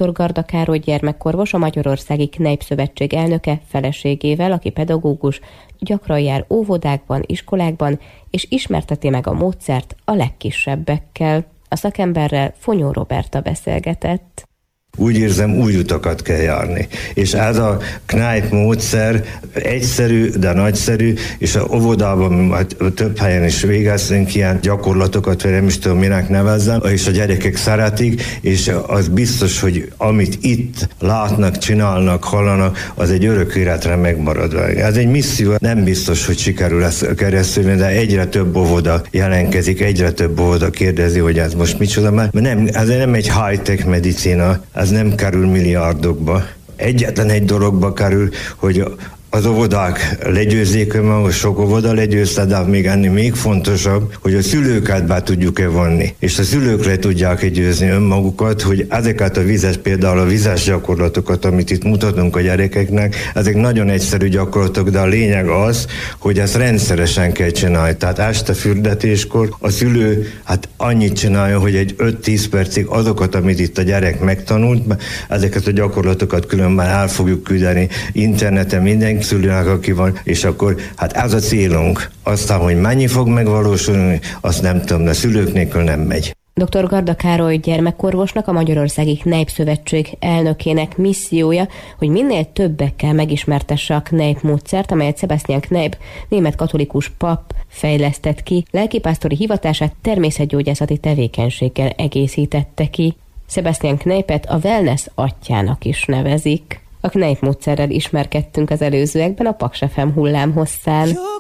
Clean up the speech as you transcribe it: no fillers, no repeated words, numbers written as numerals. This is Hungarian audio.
Dr. Garda Károly gyermekkorvos, a Magyarországi Kneipp Szövetség elnöke feleségével, aki pedagógus, gyakran jár óvodákban, iskolákban, és ismerteti meg a módszert a legkisebbekkel. A szakemberrel Fonyó Roberta beszélgetett. Úgy érzem, új utakat kell járni. És ez a Kneipp módszer egyszerű, de nagyszerű, és a óvodában több helyen is végeztünk ilyen gyakorlatokat, vagy nem is tudom, minek nevezzem, és a gyerekek szeretik, és az biztos, hogy amit itt látnak, csinálnak, hallanak, az egy örök életre megmarad. Ez egy misszió, nem biztos, hogy sikerül ezt keresztül, de egyre több óvoda jelentkezik, egyre több óvoda kérdezi, hogy ez most micsoda, mert nem, ez nem egy high-tech medicina, ez nem kerül milliárdokba. Egyetlen egy dologba kerül, hogy az óvodák legyőzzék önmagukat, sok óvoda legyőzte, de még ennél még fontosabb, hogy a szülőket be tudjuk-e vonni. És a szülőkre tudják győzni önmagukat, hogy ezeket a például a vizes gyakorlatokat, amit itt mutatunk a gyerekeknek, ezek nagyon egyszerű gyakorlatok, de a lényeg az, hogy ezt rendszeresen kell csinálni. Tehát este fürdetéskor a szülő annyit csinálja, hogy egy 5-10 percig azokat, amit itt a gyerek megtanult, ezeket a gyakorlatokat különben el fogjuk küldeni interneten mindenki szülőnek, aki van, és akkor ez a célunk. Aztán, hogy mennyi fog megvalósulni, azt nem tudom, de szülők nélkül nem megy. Dr. Garda Károly gyermekkorvosnak, a Magyarországi Kneipp Szövetség elnökének missziója, hogy minél többekkel megismertesse a Kneipp módszert, amelyet Sebastian Kneipp, német katolikus pap fejlesztett ki, lelkipásztori hivatását természetgyógyászati tevékenységgel egészítette ki. Sebastian Kneippet a wellness atyjának is nevezik. A Kneipp módszerrel ismerkedtünk az előzőekben a Paks FM hullámhosszán.